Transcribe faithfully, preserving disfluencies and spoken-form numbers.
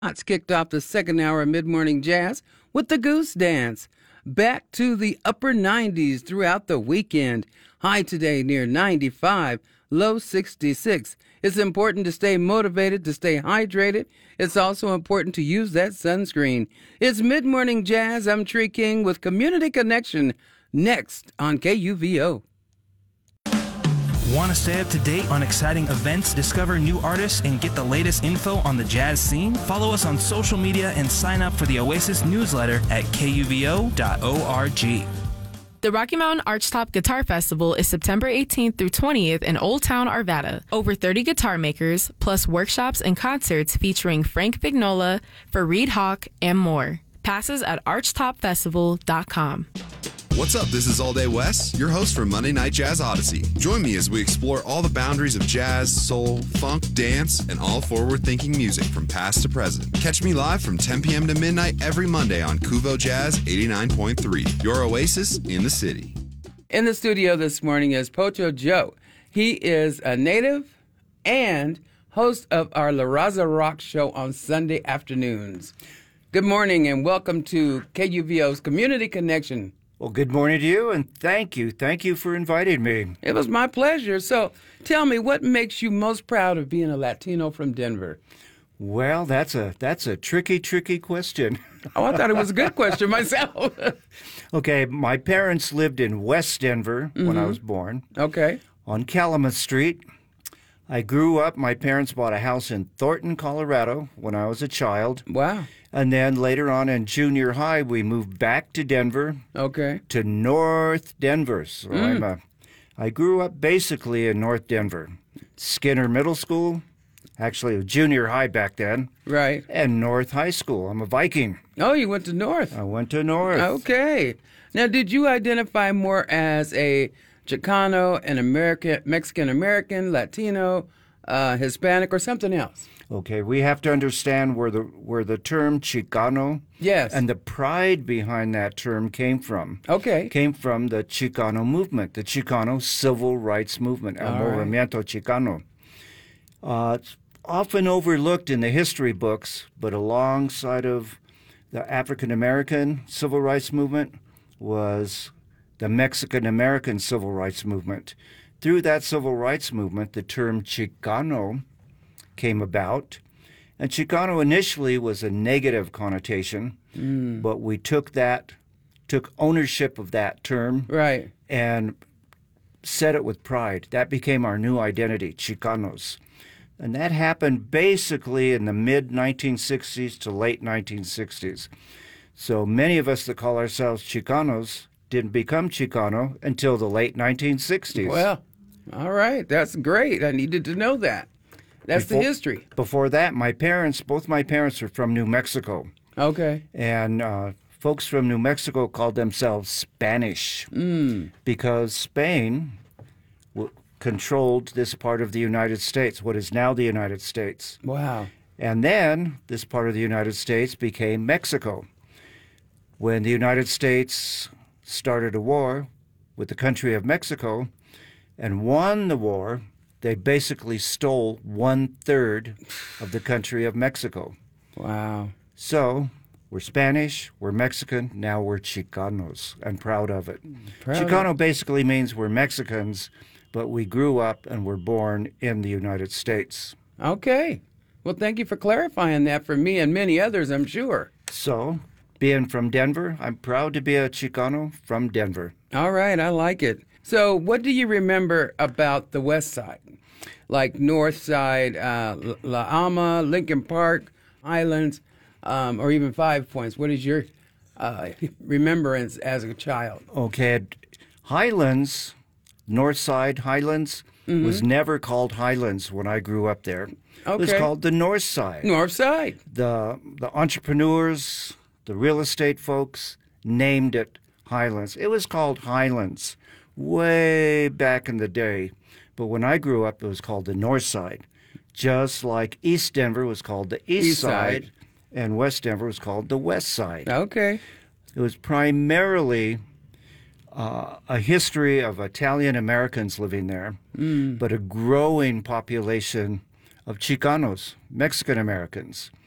It's kicked off the second hour of mid-morning jazz with the Goose Dance. Back to the upper nineties throughout the weekend. High today near ninety-five, low sixty-six. It's important to stay motivated, to stay hydrated. It's also important to use that sunscreen. It's mid-morning jazz. I'm Tree King with Community Connection next on K U V O. Want to stay up to date on exciting events, discover new artists, and get the latest info on the jazz scene? Follow us on social media and sign up for the Oasis newsletter at K U V O dot org. The Rocky Mountain Archtop Guitar Festival is September eighteenth through twentieth in Old Town, Arvada. Over thirty guitar makers, plus workshops and concerts featuring Frank Vignola, Fareed Hawk, and more. Passes at archtop festival dot com. What's up? This is All Day Wes, your host for Monday Night Jazz Odyssey. Join me as we explore all the boundaries of jazz, soul, funk, dance, and all forward-thinking music from past to present. Catch me live from ten p.m. to midnight every Monday on Kuvo Jazz eighty-nine point three, your oasis in the city. In the studio this morning is Pocho Joe. He is a native and host of our La Raza Rock show on Sunday afternoons. Good morning and welcome to K U V O's Community Connection. Well, good morning to you, and thank you. Thank you for inviting me. It was my pleasure. So tell me, what makes you most proud of being a Latino from Denver? Well, that's a that's a tricky, tricky question. Oh, I thought it was a good question myself. Okay, my parents lived in West Denver mm-hmm. when I was born. Okay. On Calumet Street. I grew up, my parents bought a house in Thornton, Colorado when I was a child. Wow. And then later on in junior high, we moved back to Denver. Okay. To North Denver. So Mm. I'm a, I grew up basically in North Denver. Skinner Middle School, actually junior high back then. Right. And North High School. I'm a Viking. Oh, you went to North. I went to North. Okay. Now, did you identify more as a Chicano, an American, Mexican-American, Latino, uh, Hispanic, or something else? Okay, we have to understand where the where the term Chicano yes. and the pride behind that term came from. Okay. Came from the Chicano movement, the Chicano civil rights movement, El Movimiento right. Chicano. Uh, it's often overlooked in the history books, but alongside of the African-American civil rights movement was the Mexican-American civil rights movement. Through that civil rights movement, the term Chicano came about. And Chicano initially was a negative connotation, mm. but we took that, took ownership of that term right. and said it with pride. That became our new identity, Chicanos. And that happened basically in the mid nineteen sixties to late nineteen sixties. So many of us that call ourselves Chicanos didn't become Chicano until the late nineteen sixties. Well, all right. That's great. I needed to know that. That's before, the history. Before that, my parents, both my parents are from New Mexico. Okay. And uh, folks from New Mexico called themselves Spanish mm. because Spain w- controlled this part of the United States, what is now the United States. Wow. And then this part of the United States became Mexico. When the United States started a war with the country of Mexico and won the war, they basically stole one-third of the country of Mexico. Wow. So we're Spanish, we're Mexican, now we're Chicanos. I'm proud of it. Proud Chicano of- basically means we're Mexicans, but we grew up and were born in the United States. Okay. Well, thank you for clarifying that for me and many others, I'm sure. So, being from Denver, I'm proud to be a Chicano from Denver. All right, I like it. So what do you remember about the West Side? Like North Side, uh, La Alma, Lincoln Park, Highlands, um, or even Five Points. What is your uh, remembrance as a child? Okay, Highlands, North Side, Highlands, mm-hmm. was never called Highlands when I grew up there. Okay. It was called the North Side. North Side. The, the entrepreneurs, the real estate folks named it Highlands. It was called Highlands way back in the day. But when I grew up, it was called the North Side. Just like East Denver was called the East, East Side, Side, and West Denver was called the West Side. Okay. It was primarily uh, a history of Italian Americans living there, mm. but a growing population of Chicanos, Mexican Americans.